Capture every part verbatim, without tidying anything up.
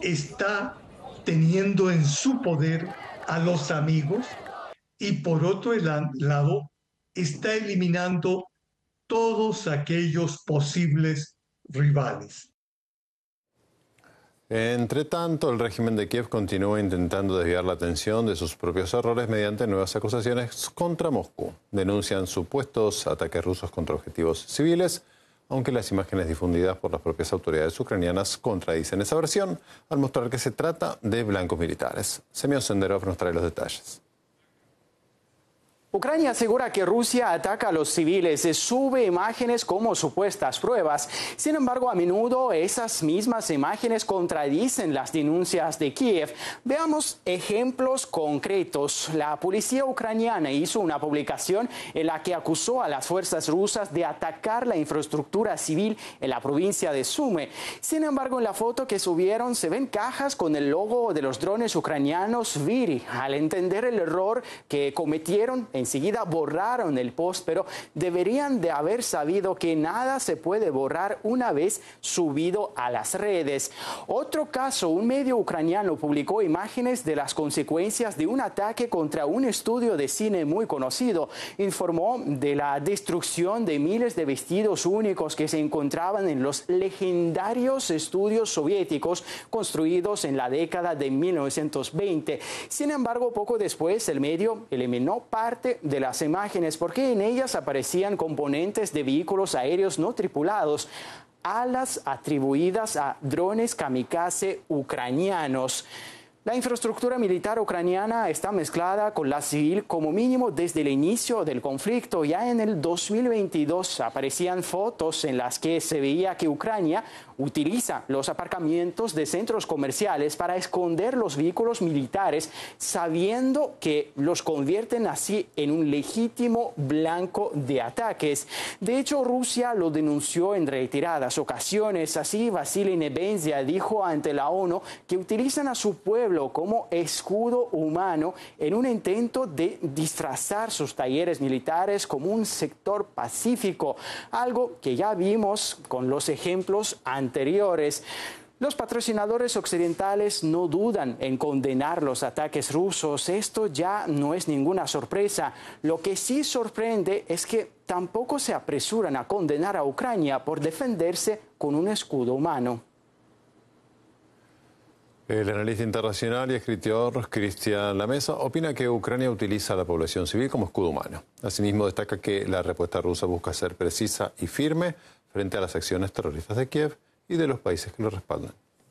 está teniendo en su poder a los amigos y por otro lado está eliminando todos aquellos posibles rivales. Entre tanto, el régimen de Kiev continúa intentando desviar la atención de sus propios errores mediante nuevas acusaciones contra Moscú. Denuncian supuestos ataques rusos contra objetivos civiles, aunque las imágenes difundidas por las propias autoridades ucranianas contradicen esa versión al mostrar que se trata de blancos militares. Semyon Senderov nos trae los detalles. Ucrania asegura que Rusia ataca a los civiles y sube imágenes como supuestas pruebas. Sin embargo, a menudo esas mismas imágenes contradicen las denuncias de Kiev. Veamos ejemplos concretos. La policía ucraniana hizo una publicación en la que acusó a las fuerzas rusas de atacar la infraestructura civil en la provincia de Sumy. Sin embargo, en la foto que subieron se ven cajas con el logo de los drones ucranianos Viri. Al entender el error que cometieron, enseguida borraron el post, pero deberían de haber sabido que nada se puede borrar una vez subido a las redes. Otro caso, un medio ucraniano publicó imágenes de las consecuencias de un ataque contra un estudio de cine muy conocido. Informó de la destrucción de miles de vestidos únicos que se encontraban en los legendarios estudios soviéticos construidos en la década de mil novecientos veinte. Sin embargo, poco después el medio eliminó parte de las imágenes porque en ellas aparecían componentes de vehículos aéreos no tripulados, alas atribuidas a drones kamikaze ucranianos. La infraestructura militar ucraniana está mezclada con la civil como mínimo desde el inicio del conflicto. Ya en el dos mil veintidós aparecían fotos en las que se veía que Ucrania utiliza los aparcamientos de centros comerciales para esconder los vehículos militares, sabiendo que los convierten así en un legítimo blanco de ataques. De hecho, Rusia lo denunció en reiteradas ocasiones. Así, Vasily Nebenzia dijo ante la ONU que utilizan a su pueblo como escudo humano en un intento de disfrazar sus talleres militares como un sector pacífico, algo que ya vimos con los ejemplos anteriores. Los patrocinadores occidentales no dudan en condenar los ataques rusos. Esto ya no es ninguna sorpresa. Lo que sí sorprende es que tampoco se apresuran a condenar a Ucrania por defenderse con un escudo humano. El analista internacional y escritor Cristian Lamesa opina que Ucrania utiliza a la población civil como escudo humano. Asimismo, destaca que la respuesta rusa busca ser precisa y firme frente a las acciones terroristas de Kiev y de los países que lo respaldan.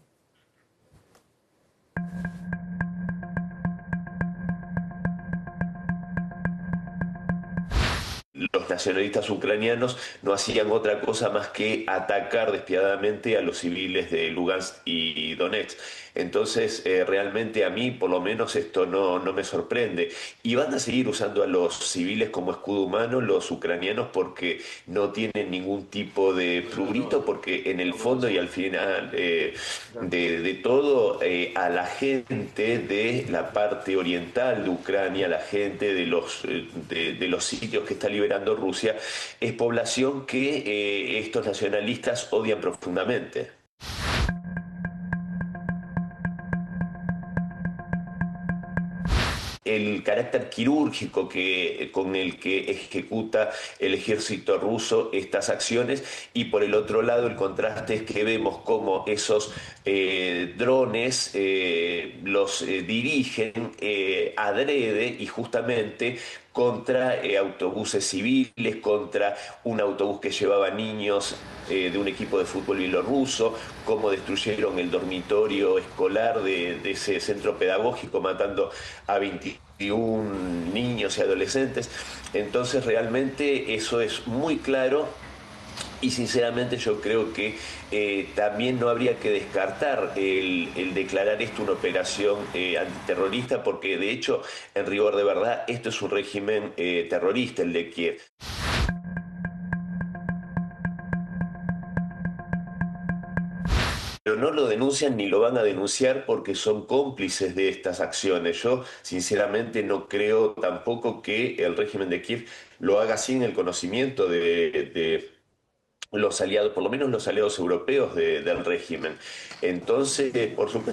Los nacionalistas ucranianos no hacían otra cosa más que atacar despiadadamente a los civiles de Lugansk y Donetsk. Entonces, eh, realmente a mí, por lo menos, esto no, no me sorprende. Y van a seguir usando a los civiles como escudo humano, los ucranianos, porque no tienen ningún tipo de prurito, porque en el fondo y al final eh, de, de todo, eh, a la gente de la parte oriental de Ucrania, la gente de los, de, de los sitios que está liberando Rusia, es población que eh, estos nacionalistas odian profundamente. El carácter quirúrgico que, con el que ejecuta el ejército ruso estas acciones, y por el otro lado el contraste es que vemos cómo esos eh, drones eh, los eh, dirigen eh, adrede y justamente contra eh, autobuses civiles, contra un autobús que llevaba niños eh, de un equipo de fútbol bielorruso, cómo destruyeron el dormitorio escolar de, de ese centro pedagógico, matando a veintiún niños y adolescentes. Entonces realmente eso es muy claro. Y sinceramente yo creo que eh, también no habría que descartar el, el declarar esto una operación eh, antiterrorista, porque de hecho, en rigor de verdad, esto es un régimen eh, terrorista, el de Kiev. Pero no lo denuncian ni lo van a denunciar porque son cómplices de estas acciones. Yo sinceramente no creo tampoco que el régimen de Kiev lo haga sin el conocimiento de... de los aliados, por lo menos los aliados europeos de, del régimen. Entonces, por supuesto,